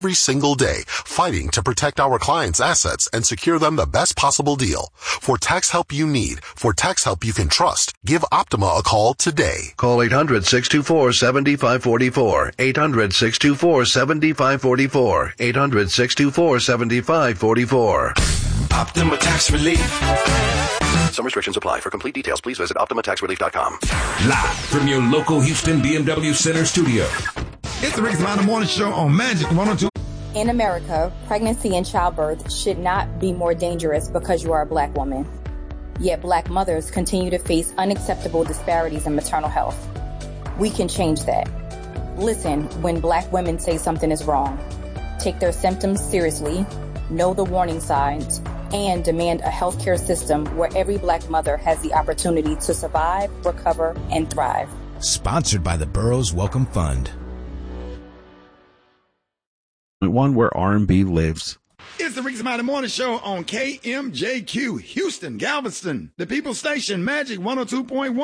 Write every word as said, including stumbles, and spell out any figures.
every single day, fighting to protect our clients' assets and secure them the best possible deal. For tax help you need, for tax help you can trust, give Optima a call today. Call eight hundred, six two four, seven five four four, eight hundred, six two four, seven five four four, eight hundred, six two four, seven five four four. Optima Tax Relief. Some restrictions apply. For complete details, please visit optima tax relief dot com. Live from your local Houston B M W Center studio. It's the Rick Smiley Morning Show on Magic one oh two. In America, pregnancy and childbirth should not be more dangerous because you are a black woman. Yet black mothers continue to face unacceptable disparities in maternal health. We can change that. Listen when black women say something is wrong. Take their symptoms seriously, know the warning signs, and demand a healthcare system where every black mother has the opportunity to survive, recover, and thrive. Sponsored by the Burroughs Welcome Fund. One where R and B lives. It's the Rick Smiley Morning Show on K M J Q, Houston, Galveston, the People Station, Magic one oh two point one.